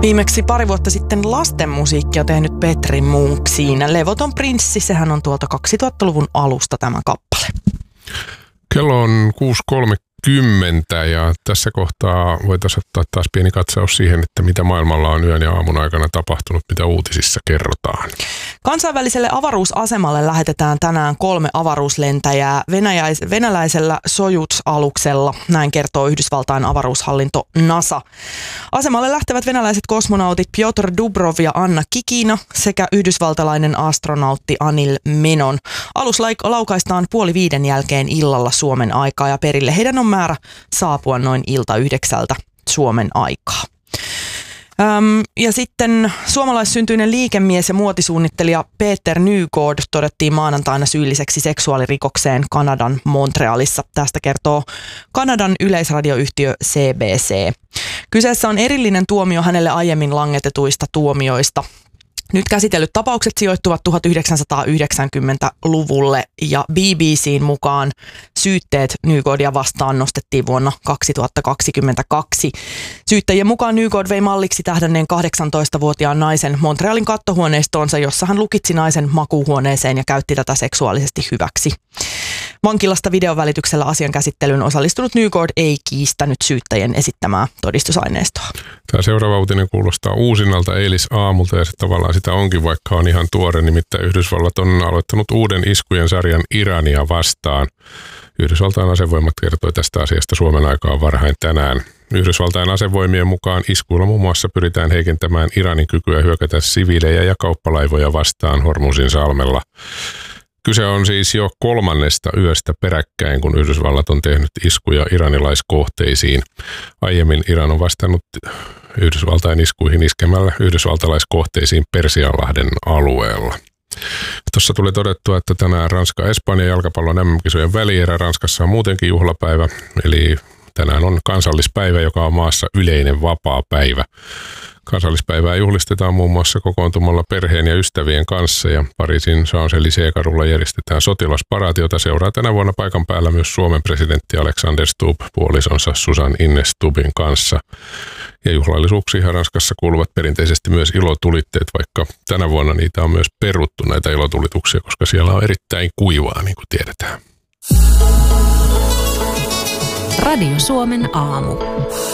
Viimeksi pari vuotta sitten lasten musiikkia tehnyt Petri Munk siinä. Levoton prinssi, sehän on tuolta 2000-luvun alusta tämä kappale. Kello on 6.30 ja tässä kohtaa voitaisiin ottaa taas pieni katsaus siihen, että mitä maailmalla on yön ja aamun aikana tapahtunut, mitä uutisissa kerrotaan. Kansainväliselle avaruusasemalle lähetetään tänään 3 avaruuslentäjää venäläisellä Sojuz-aluksella, näin kertoo Yhdysvaltain avaruushallinto NASA. Asemalle lähtevät venäläiset kosmonautit Piotr Dubrov ja Anna Kikina sekä yhdysvaltalainen astronautti Anil Menon. Alus laukaistaan 4:30 jälkeen illalla Suomen aikaa ja perille heidän on määrä saapua noin ilta 9 Suomen aikaa. Ja sitten suomalaissyntyinen liikemies ja muotisuunnittelija Peter Nygård todettiin maanantaina syylliseksi seksuaalirikokseen Kanadan Montrealissa. Tästä kertoo Kanadan yleisradioyhtiö CBC. Kyseessä on erillinen tuomio hänelle aiemmin langetetuista tuomioista. Nyt käsitellyt tapaukset sijoittuvat 1990-luvulle ja BBC:n mukaan syytteet Nygårdia vastaan nostettiin vuonna 2022. Syyttäjien mukaan Nygård vei malliksi tähdänneen 18-vuotiaan naisen Montrealin kattohuoneistoonsa, jossa hän lukitsi naisen makuuhuoneeseen ja käytti tätä seksuaalisesti hyväksi. Vankilasta videovälityksellä asian käsittelyyn osallistunut Nygård ei kiistänyt syyttäjien esittämää todistusaineistoa. Tämä seuraava uutinen kuulostaa uusinnalta eilisaamulta ja se tavallaan sitä onkin, vaikka on ihan tuore. Nimittäin Yhdysvallat on aloittanut uuden iskujen sarjan Irania vastaan. Yhdysvaltain asevoimat kertoi tästä asiasta Suomen aikaan varhain tänään. Yhdysvaltain asevoimien mukaan iskuilla muun muassa pyritään heikentämään Iranin kykyä hyökätä siviilejä ja kauppalaivoja vastaan Hormuzin salmella. Kyse on siis jo 3. yöstä peräkkäin, kun Yhdysvallat on tehnyt iskuja iranilaiskohteisiin. Aiemmin Iran on vastannut Yhdysvaltain iskuihin iskemällä yhdysvaltalaiskohteisiin Persianlahden alueella. Tuossa tuli todettua, että tänään Ranska-Espanja jalkapallon MM-kisojen välierä. Ranskassa on muutenkin juhlapäivä, eli tänään on kansallispäivä, joka on maassa yleinen vapaa päivä. Kansallispäivää juhlistetaan muun muassa kokoontumalla perheen ja ystävien kanssa ja Pariisin Champs-Élysées-kadulla järjestetään sotilasparaati, jota seuraa tänä vuonna paikan päällä myös Suomen presidentti Alexander Stubb puolisonsa Susan Ines Stubbin kanssa. Ja juhlallisuuksiin Ranskassa kuuluvat perinteisesti myös ilotulitteet, vaikka tänä vuonna niitä on myös peruttu näitä ilotulituksia, koska siellä on erittäin kuivaa, niin kuin tiedetään. Radio Suomen aamu.